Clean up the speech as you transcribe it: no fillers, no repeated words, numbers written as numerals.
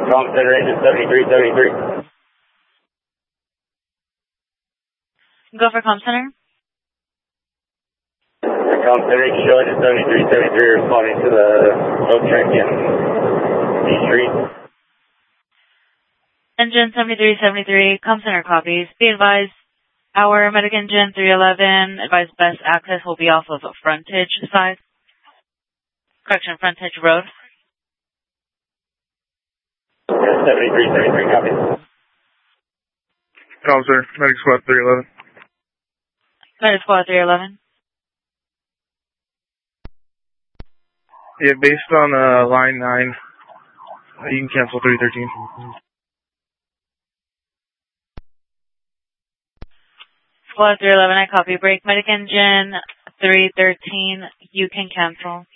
Com Center engine 7373. Go for Com Center. Com Center engine show engine 7373 responding to the road track in B Street. Engine 7373, Com Center copies. Be advised, our medic engine 311, advised best access will be off of Frontage side. Correction, Frontage Road. 7373 copies. Com Center, Medic Squad 311. Medic Squad 311. Yeah, based on line 9, you can cancel 313. Squad 311, I copy. Break medic engine 313, you can cancel.